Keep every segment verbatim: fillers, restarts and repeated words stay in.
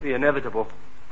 The inevitable.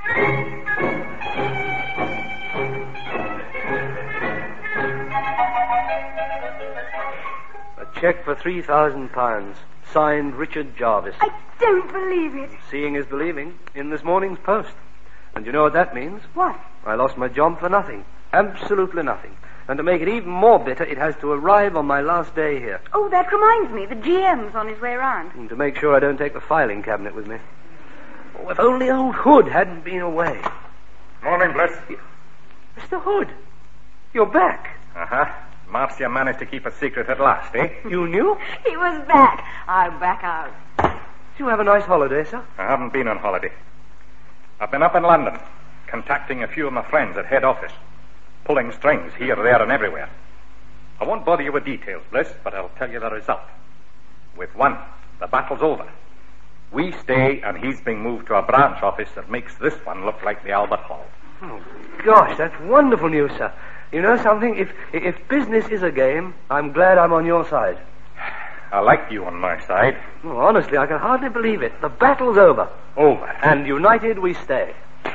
A cheque for three thousand pounds, signed Richard Jarvis. I don't believe it. Seeing is believing, in this morning's post. And you know what that means? What? I lost my job for nothing. Absolutely nothing. And to make it even more bitter, it has to arrive on my last day here. Oh, that reminds me. The G M's on his way round. And to make sure I don't take the filing cabinet with me. Oh, if only old Hood hadn't been away. Morning, Bliss. Mister Hood, you're back. Uh-huh. Marcia managed to keep a secret at last, eh? You knew? He was back. I'm back out. Did you have a nice holiday, sir? I haven't been on holiday. I've been up in London, contacting a few of my friends at head office, pulling strings here, there, and everywhere. I won't bother you with details, Bliss, but I'll tell you the result. With one, the battle's over. We stay, and he's being moved to a branch office that makes this one look like the Albert Hall. Oh, gosh, that's wonderful news, sir. You know something? If if business is a game, I'm glad I'm on your side. I like you on my side. Oh, honestly, I can hardly believe it. The battle's over. Over. And united we stay.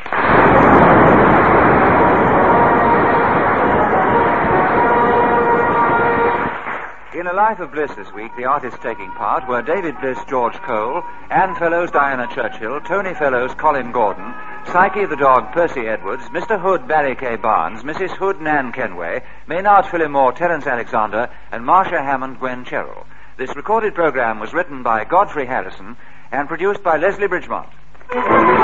In A Life of Bliss this week, the artists taking part were David Bliss, George Cole, Anne Fellows, Diana Churchill, Tony Fellows, Colin Gordon, Psyche the dog, Percy Edwards, Mister Hood, Barry K. Barnes, Missus Hood, Nan Kenway, Maynard Phillimore, Terence Alexander, and Marcia Hammond, Gwen Cherrill. This recorded program was written by Godfrey Harrison and produced by Leslie Bridgemont.